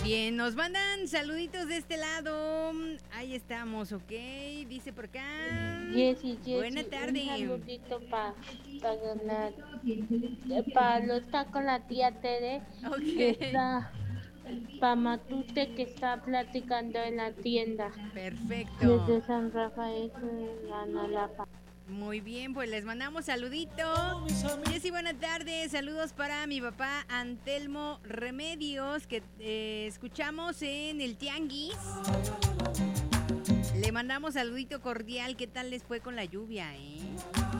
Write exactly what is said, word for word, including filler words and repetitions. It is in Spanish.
bien, nos mandan saluditos de este lado. Ahí estamos, ok. Dice por acá. Jessy, Jessy, Buena tarde. un saludito para pa la, pa los tacos la tía Tere, Ok. que está, para Matute, que está platicando en la tienda. Perfecto. Desde San Rafael, Analapa. Muy bien, pues les mandamos saludito. Jessy, buenas tardes. Saludos para mi papá Antelmo Remedios, que eh, escuchamos en el Tianguis. Le mandamos saludito cordial. ¿Qué tal les fue con la lluvia, eh?